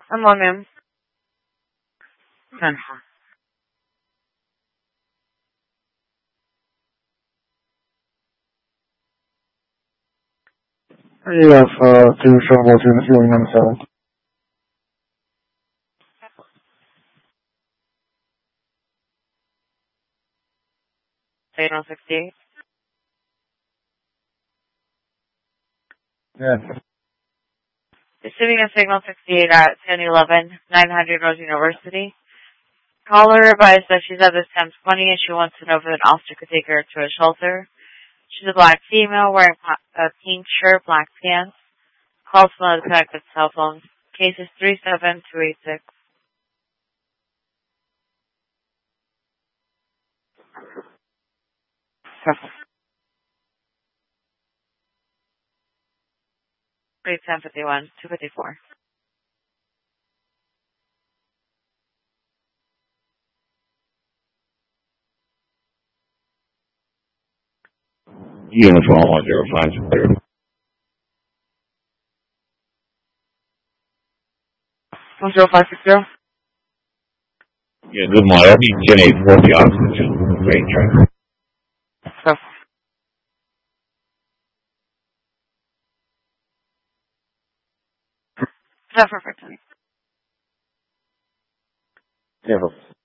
I'm on, ma'am. Huh. Yes, to show what you're feeling themselves. Signal 68. Yes. Receiving a signal 68 at 1011, 900 Rose University. Caller advised that she's at this 1020 and she wants to know if an officer could take her to a shelter. She's a black female wearing a pink shirt, black pants. Calls from the connected cell phone. Case is 37286. Grade 1051, 254. Uniform 105. 10560. Yeah, good morning. I'll be 10-840 oxygen. Great track. So, perfect. Yes.